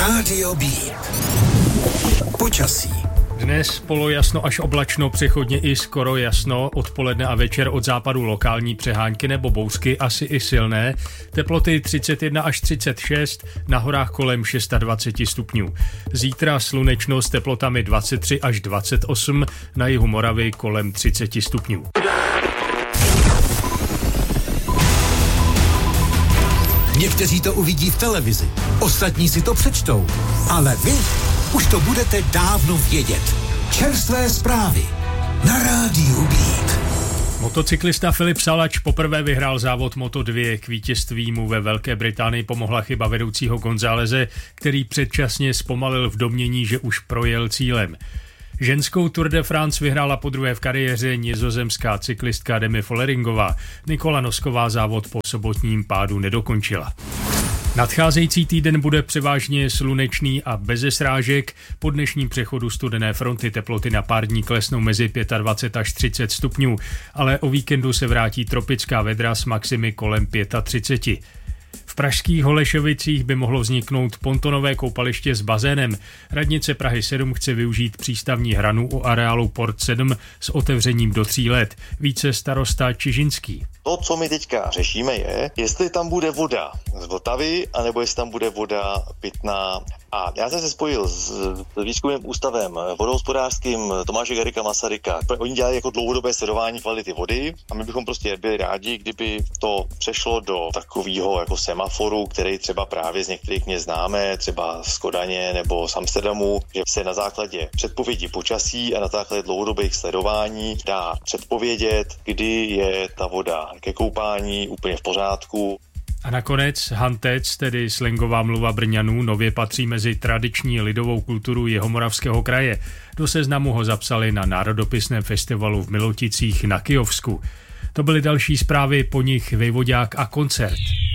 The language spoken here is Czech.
Rádio B. Počasí. Dnes polojasno až oblačno, přechodně i skoro jasno, odpoledne a večer od západu lokální přehánky nebo bouřky, asi i silné, teploty 31 až 36, na horách kolem 26 stupňů. Zítra slunečno s teplotami 23 až 28, na jihu Moravy kolem 30 stupňů. Někteří to uvidí v televizi, ostatní si to přečtou, ale vy už to budete dávno vědět. Čerstvé zprávy na Rádiu Beat. Motocyklista Filip Salač poprvé vyhrál závod Moto2. K vítězství mu ve Velké Británii pomohla chyba vedoucího Gonzáleze, který předčasně zpomalil v domnění, že už projel cílem. Ženskou Tour de France vyhrála podruhé v kariéře nizozemská cyklistka Demi Volleringová. Nikola Nosková závod po sobotním pádu nedokončila. Nadcházející týden bude převážně slunečný a beze srážek. Po dnešním přechodu studené fronty teploty na pár dní klesnou mezi 25 až 30 stupňů, ale o víkendu se vrátí tropická vedra s maximy kolem 35. V pražských Holešovicích by mohlo vzniknout pontonové koupaliště s bazénem. Radnice Prahy 7 chce využít přístavní hranu u areálu Port 7 s otevřením do 3 let. Více starosta Čižinský. To, co my teďka řešíme, je, jestli tam bude voda z Vltavy, anebo jestli tam bude voda pitná. A já jsem se spojil s výzkumným ústavem vodohospodářským Tomáše Garrigua Masaryka. Oni dělají jako dlouhodobé sledování kvality vody a my bychom prostě byli rádi, kdyby to přešlo do takového jako semaforu, který třeba právě z některých měst známe, třeba z Kodaně nebo z Amsterdamu, že se na základě předpovědi počasí a na základě dlouhodobých sledování dá předpovědět, kdy je ta voda ke koupání úplně v pořádku. A nakonec hantec, tedy slangová mluva Brňanů, nově patří mezi tradiční lidovou kulturu Jihomoravského kraje. Do seznamu ho zapsali na národopisném festivalu v Miloticích na Kyjovsku. To byly další zprávy, po nich Vejvodák a koncert.